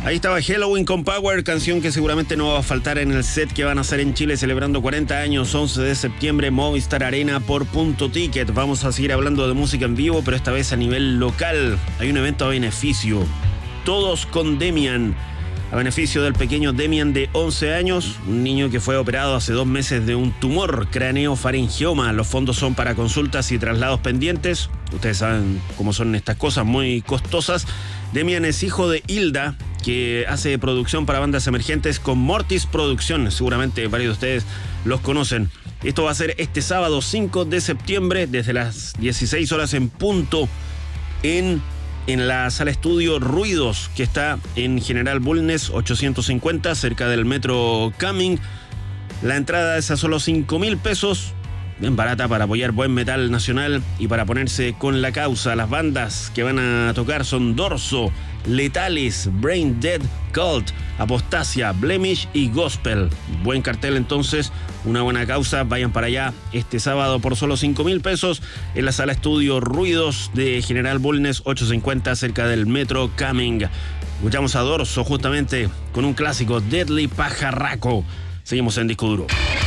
Ahí estaba Halloween con Power, canción que seguramente no va a faltar en el set que van a hacer en Chile celebrando 40 años, 11 de septiembre, Movistar Arena por Punto Ticket. Vamos a seguir hablando de música en vivo, pero esta vez a nivel local. Hay un evento a beneficio. Todos con Demian. A beneficio del pequeño Demian de 11 años, un niño que fue operado hace 2 meses de un tumor craneofaringioma. Los fondos son para consultas y traslados pendientes. Ustedes saben cómo son estas cosas, muy costosas. Demian es hijo de Hilda, que hace producción para bandas emergentes con Mortis Producción. Seguramente varios de ustedes los conocen. Esto va a ser este sábado 5 de septiembre desde las 16 horas en punto en la sala estudio Ruidos, que está en General Bulnes 850, cerca del metro Cumming. La entrada es a solo 5.000 pesos, bien barata para apoyar buen metal nacional y para ponerse con la causa. Las bandas que van a tocar son Dorso, Letales, Brain Dead, Cult, Apostasia, Blemish y Gospel. Buen cartel entonces, una buena causa. Vayan para allá este sábado por solo 5.000 pesos en la sala estudio Ruidos de General Bulnes 850, cerca del metro Cumming. Escuchamos a Dorso justamente con un clásico, Deadly Pajarraco. Seguimos en Disco Duro.